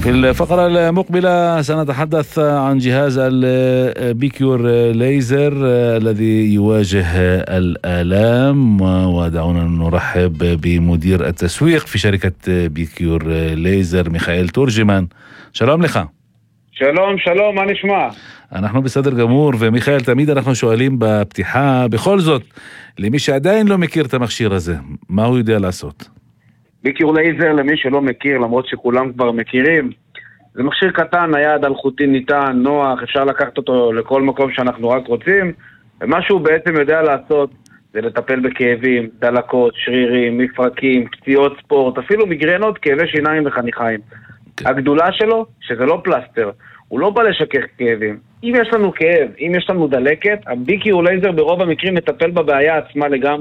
في الفقرة المقبلة سنتحدث عن جهاز البيكيور ليزر الذي يواجه الآلام، ودعونا نرحب بمدير التسويق في شركة بيكيور ليزر ميخائيل تورجمان. שלום לך. שלום, מה נשמע? אנחנו בסדר גמור, ומיכאל, תמיד אנחנו שואלים בפתיחה, בכל זאת, למי שעדיין לא מכיר את המכשיר הזה, מה הוא יודע לעשות? ביקיור לייזר, למי שלא מכיר, למרות שכולם כבר מכירים, זה מכשיר קטן, היד אלחוטי ניתן, נוח, אפשר לקחת אותו לכל מקום שאנחנו רק רוצים, ומה שהוא בעצם יודע לעשות זה לטפל בכאבים, דלקות, שרירים, מפרקים, פציעות ספורט, אפילו מגרנות, כאבי שיניים וחניכיים. הגדולה שלו, שזה לא פלסטר, הוא לא בא לשכך כאבים. אם יש לנו כאב, אם יש לנו דלקת, הביקיור לייזר ברוב המקרים מטפל בבעיה עצמה לגמרי.